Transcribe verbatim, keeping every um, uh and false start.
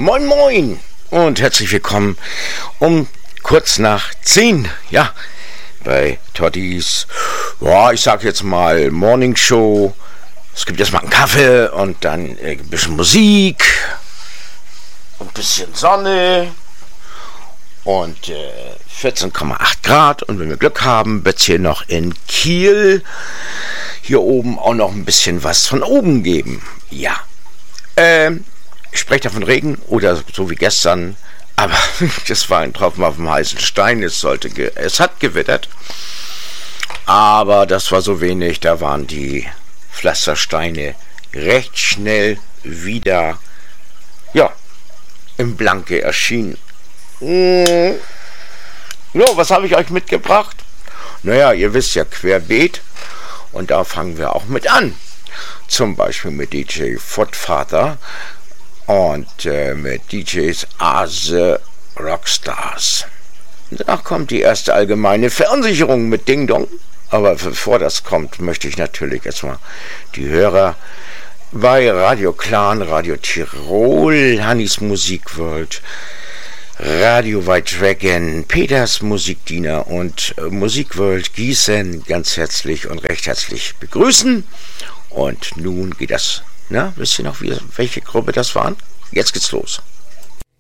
Moin Moin und herzlich willkommen um kurz nach zehn, ja, bei Tottis, ja, ich sag jetzt mal Morning Show. Es gibt erstmal einen Kaffee und dann äh, ein bisschen Musik, ein bisschen Sonne und äh, vierzehn Komma acht Grad, und wenn wir Glück haben, wird es hier noch in Kiel hier oben auch noch ein bisschen was von oben geben. Ja, ähm, ich spreche da von Regen oder so wie gestern, aber das war ein Tropfen auf dem heißen Stein. Es sollte, ge- es hat gewittert, aber das war so wenig, da waren die Pflastersteine recht schnell wieder, ja, im Blanke erschienen. Mm. So, was habe ich euch mitgebracht? Naja, ihr wisst ja, querbeet, und da fangen wir auch mit an. Zum Beispiel mit D J Footfather und äh, mit D Js Ase Rockstars. Danach kommt die erste allgemeine Verunsicherung mit Ding Dong. Aber bevor das kommt, möchte ich natürlich erstmal die Hörer bei Radio Clan, Radio Tirol, Hannis Musikworld, Radio White Dragon, Peters Musikdiener und äh, Musikworld Gießen ganz herzlich und recht herzlich begrüßen. Und nun geht das. Na, wisst ihr noch, wie, welche Gruppe das waren? Jetzt geht's los.